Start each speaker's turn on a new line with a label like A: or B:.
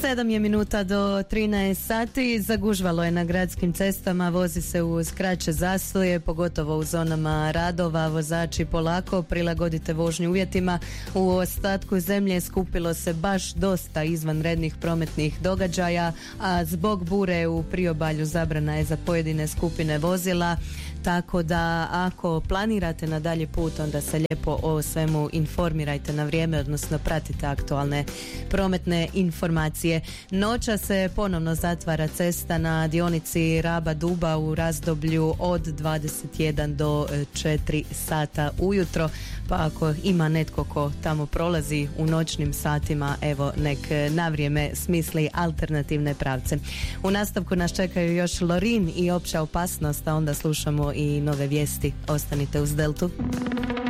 A: 7 je minuta do 13 sati, zagužvalo je na gradskim cestama, vozi se uz kraće zastoje, pogotovo u zonama radova, vozači polako, prilagodite vožnju uvjetima. U ostatku zemlje skupilo se baš dosta izvanrednih prometnih događaja, a zbog bure u priobalju zabrana je za pojedine skupine vozila, tako da ako planirate na dalji put, onda se lijepo o svemu informirajte na vrijeme, odnosno pratite aktualne prometne informacije. Noća se ponovno zatvara cesta na dionici Raba-Duba u razdoblju od 21 do 4 sata ujutro, pa ako ima netko ko tamo prolazi u noćnim satima, evo nek na vrijeme smisli alternativne pravce. U nastavku nas čekaju još Lorin i opća opasnost, a onda slušamo i nove vijesti. Ostanite uz Deltu.